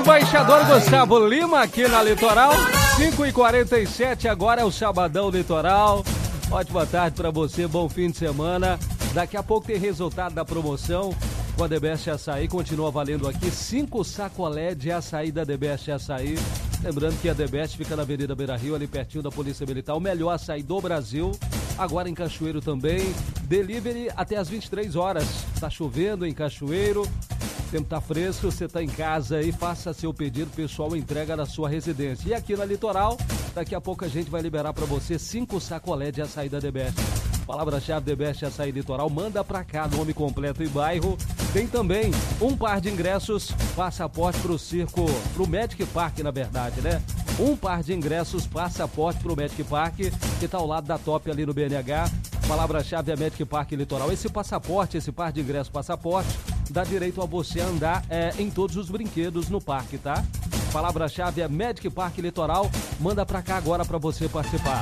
Embaixador Gustavo Lima aqui na Litoral, 5h47, agora é o Sabadão Litoral. Ótima tarde para você, bom fim de semana. Daqui a pouco tem resultado da promoção com a The Best Açaí, continua valendo aqui 5 sacolé de açaí da The Best Açaí. Lembrando que a The Best fica na Avenida Beira Rio, ali pertinho da Polícia Militar, o melhor açaí do Brasil. Agora em Cachoeiro também, delivery até às 23 horas. Tá chovendo em Cachoeiro, o tempo tá fresco, você tá em casa aí, faça seu pedido, o pessoal entrega na sua residência. E aqui na Litoral, daqui a pouco a gente vai liberar para você 5 sacolé de açaí da The Best. Palavra-chave The Best Açaí Litoral, manda pra cá, nome completo e bairro. Tem também um par de ingressos, passaporte pro circo, pro Magic Park, na verdade, né? Um par de ingressos, passaporte pro Magic Park, que tá ao lado da Top ali no BNH. Palavra-chave é Magic Park Litoral. Esse passaporte, esse par de ingressos, passaporte, dá direito a você andar em todos os brinquedos no parque, tá? Palavra-chave é Magic Park Litoral. Manda pra cá agora pra você participar.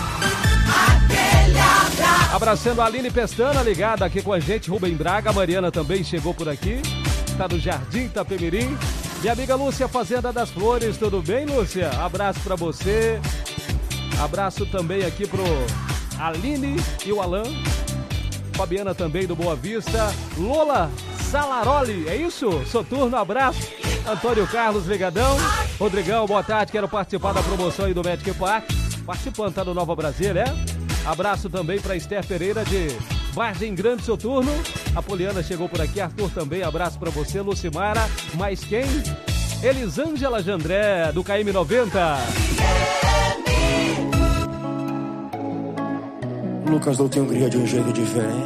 Abraçando a Aline Pestana, ligada aqui com a gente, Rubem Braga, a Mariana também chegou por aqui, tá no Jardim Itapemirim. Minha amiga Lúcia, Fazenda das Flores, tudo bem, Lúcia? Abraço pra você. Abraço também aqui pro Aline e o Alan. Fabiana também do Boa Vista. Lola Salaroli, é isso? Soturno, abraço. Antônio Carlos, ligadão. Rodrigão, boa tarde, quero participar da promoção aí do Magic Park. Participando, tá no Nova Brasília, né? Abraço também para Esther Pereira de Vargem Grande, Soturno. A Poliana chegou por aqui, Arthur também, abraço para você, Lucimara. Mais quem? Elisângela Jandré, do KM90. Lucas Doutor Hungria de um jeito diferente.